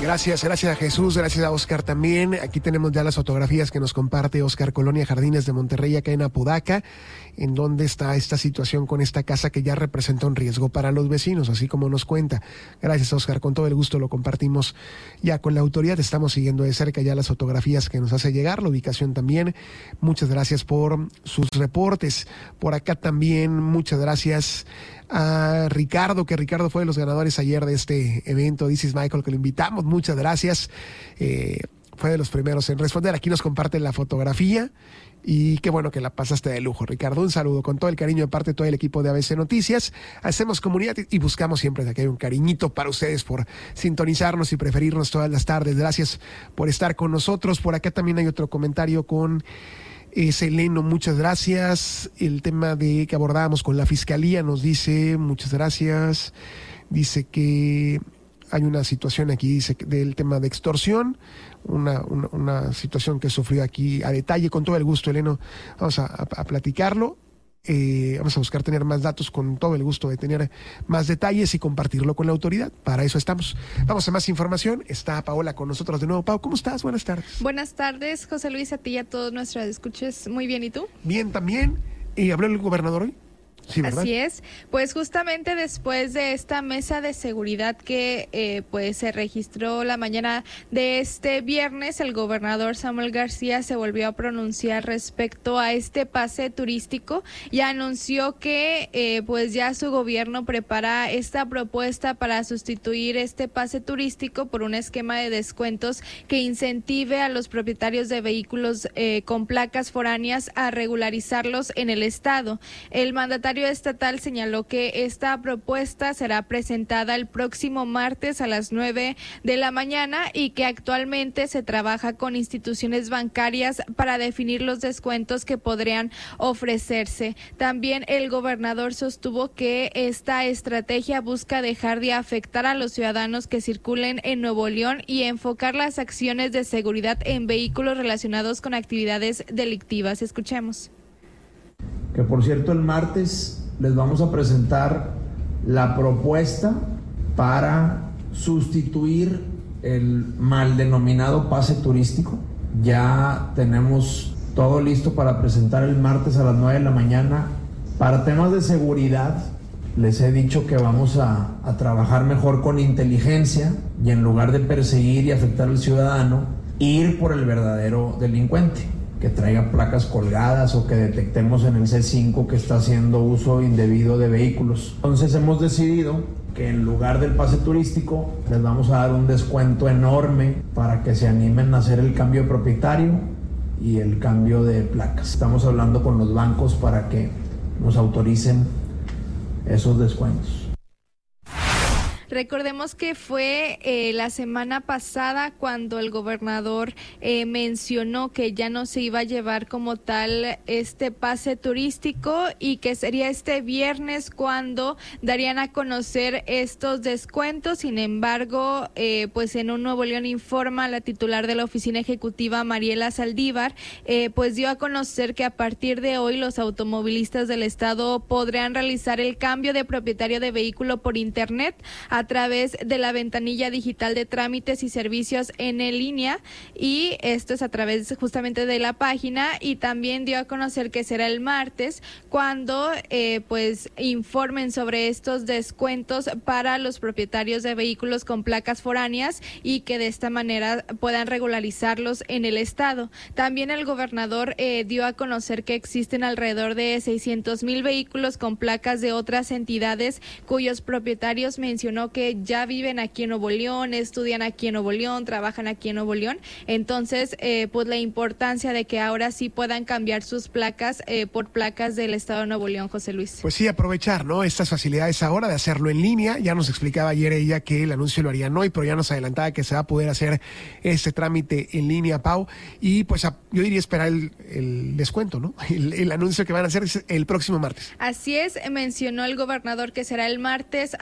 Gracias a Jesús, gracias a Oscar también. Aquí tenemos ya las fotografías que nos comparte Oscar Colonia Jardines de Monterrey, acá en Apodaca, en donde está esta situación con esta casa que ya representa un riesgo para los vecinos, así como nos cuenta. Gracias, Oscar, con todo el gusto lo compartimos ya con la autoridad. Estamos siguiendo de cerca ya las fotografías que nos hace llegar, la ubicación también. Muchas gracias por sus reportes. Por acá también, muchas gracias a Ricardo, que Ricardo fue de los ganadores ayer de este evento, This is Michael, que lo invitamos, muchas gracias, fue de los primeros en responder. Aquí nos comparte la fotografía y qué bueno que la pasaste de lujo, Ricardo. Un saludo con todo el cariño de parte de todo el equipo de ABC Noticias. Hacemos comunidad y buscamos siempre de que haya un cariñito para ustedes por sintonizarnos y preferirnos todas las tardes. Gracias por estar con nosotros. Por acá también hay otro comentario con Seleno, muchas gracias. El tema de que abordábamos con la fiscalía nos dice, muchas gracias. Dice que hay una situación aquí, dice del tema de extorsión, una situación que sufrió aquí a detalle. Con todo el gusto, Eleno, vamos a platicarlo. Vamos a buscar tener más datos, con todo el gusto de tener más detalles y compartirlo con la autoridad. Para eso estamos. Vamos a más información. Está Paola con nosotros de nuevo. Pau, ¿cómo estás? Buenas tardes. Buenas tardes, José Luis, a ti y a todos nuestros escuchas. Muy bien, ¿y tú? Bien, también. ¿Habló el gobernador hoy? Sí, ¿verdad? Así es, pues justamente después de esta mesa de seguridad que pues se registró la mañana de este viernes, el gobernador Samuel García se volvió a pronunciar respecto a este pase turístico y anunció que pues ya su gobierno prepara esta propuesta para sustituir este pase turístico por un esquema de descuentos que incentive a los propietarios de vehículos con placas foráneas a regularizarlos en el estado. El mandatario estatal señaló que esta propuesta será presentada el próximo martes a las 9 de la mañana y que actualmente se trabaja con instituciones bancarias para definir los descuentos que podrían ofrecerse. También el gobernador sostuvo que esta estrategia busca dejar de afectar a los ciudadanos que circulen en Nuevo León y enfocar las acciones de seguridad en vehículos relacionados con actividades delictivas. Escuchemos. Que por cierto el martes les vamos a presentar la propuesta para sustituir el mal denominado pase turístico. Ya tenemos todo listo para presentar el martes a las 9 de la mañana. Para temas de seguridad, les he dicho que vamos a trabajar mejor con inteligencia y en lugar de perseguir y afectar al ciudadano, ir por el verdadero delincuente, que traiga placas colgadas o que detectemos en el C5 que está haciendo uso indebido de vehículos. Entonces hemos decidido que en lugar del pase turístico les vamos a dar un descuento enorme para que se animen a hacer el cambio de propietario y el cambio de placas. Estamos hablando con los bancos para que nos autoricen esos descuentos. Recordemos que fue la semana pasada cuando el gobernador mencionó que ya no se iba a llevar como tal este pase turístico y que sería este viernes cuando darían a conocer estos descuentos. Sin embargo, pues en un Nuevo León informa la titular de la oficina ejecutiva, Mariela Saldívar, pues dio a conocer que a partir de hoy los automovilistas del estado podrán realizar el cambio de propietario de vehículo por internet a través de la ventanilla digital de trámites y servicios en línea, y esto es a través justamente de la página. Y también dio a conocer que será el martes cuando pues informen sobre estos descuentos para los propietarios de vehículos con placas foráneas y que de esta manera puedan regularizarlos en el estado. También el gobernador dio a conocer que existen alrededor de 600,000 vehículos con placas de otras entidades cuyos propietarios mencionó que ya viven aquí en Nuevo León, estudian aquí en Nuevo León, trabajan aquí en Nuevo León. Entonces, pues la importancia de que ahora sí puedan cambiar sus placas por placas del estado de Nuevo León, José Luis. Pues sí, aprovechar, ¿no?, estas facilidades ahora de hacerlo en línea. Ya nos explicaba ayer ella que el anuncio lo harían hoy, pero ya nos adelantaba que se va a poder hacer este trámite en línea, Pau. Y pues yo diría esperar el descuento, ¿no? El anuncio que van a hacer es el próximo martes. Así es, mencionó el gobernador que será el martes